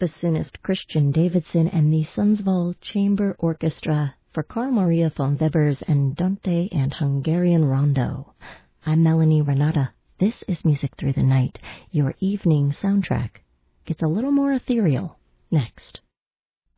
bassoonist Christian Davidson and the Sundsvall Chamber Orchestra for Carl Maria von Weber's Andante and Hungarian Rondo. I'm Melanie Renata. This is Music Through the Night. Your evening soundtrack gets a little more ethereal next.